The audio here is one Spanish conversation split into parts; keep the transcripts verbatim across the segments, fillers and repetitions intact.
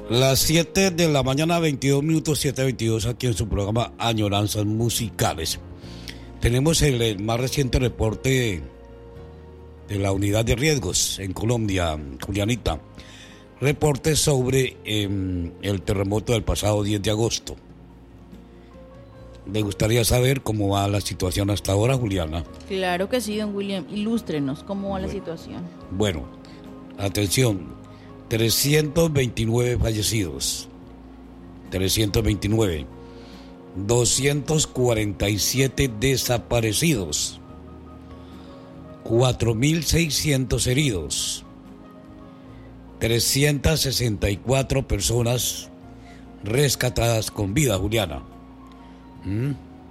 Las siete de la mañana, veintidós minutos, siete veintidós, aquí en su programa Añoranzas Musicales. Tenemos el, el más reciente reporte de, de la unidad de riesgos en Colombia, Julianita. Reporte sobre eh, el terremoto del pasado diez de agosto. ¿Le gustaría saber cómo va la situación hasta ahora, Juliana? Claro que sí, don William. Ilústrenos cómo va bueno, la situación. Bueno, atención. trescientos veintinueve fallecidos, trescientos veintinueve, doscientos cuarenta y siete desaparecidos, cuatro mil seiscientos heridos, trescientas sesenta y cuatro personas rescatadas con vida, Juliana. ¿Mm?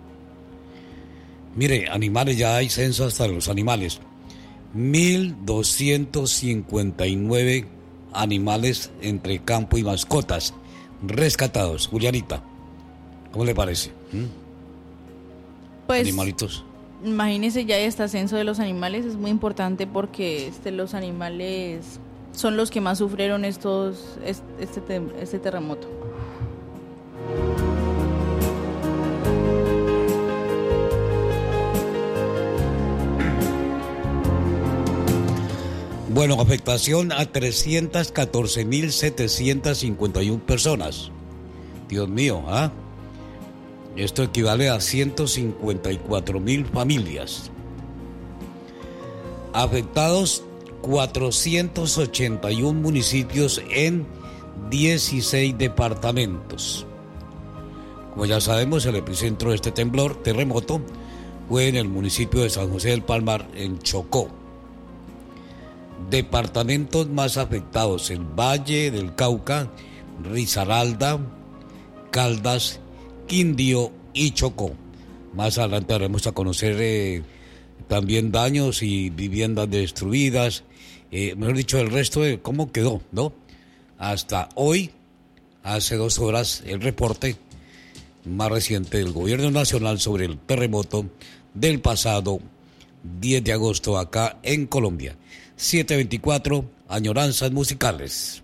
Mire, animales, ya hay censo hasta de los animales. mil doscientos cincuenta y nueve animales entre campo y mascotas rescatados. Julianita, ¿cómo le parece? ¿Mm? Pues animalitos. Imagínese, ya este ascenso de los animales es muy importante porque este, los animales son los que más sufrieron estos este, este, este terremoto. Bueno, afectación a trescientas catorce mil setecientas cincuenta y una personas. Dios mío, ¿ah? Esto equivale a ciento cincuenta y cuatro mil familias. Afectados cuatrocientos ochenta y uno municipios en dieciséis departamentos. Como ya sabemos, el epicentro de este temblor, terremoto, fue en el municipio de San José del Palmar, en Chocó. Departamentos más afectados: el Valle del Cauca, Risaralda, Caldas, Quindío y Chocó. Más adelante haremos a conocer eh, también daños y viviendas destruidas, eh, mejor dicho, el resto de cómo quedó, ¿no? Hasta hoy, hace dos horas, el reporte más reciente del Gobierno Nacional sobre el terremoto del pasado diez de agosto acá en Colombia. siete veinticuatro, Añoranzas Musicales.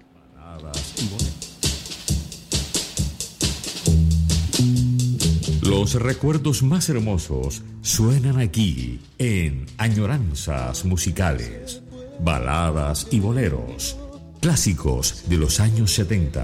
Los recuerdos más hermosos suenan aquí en Añoranzas Musicales. Baladas y boleros, clásicos de los años setenta.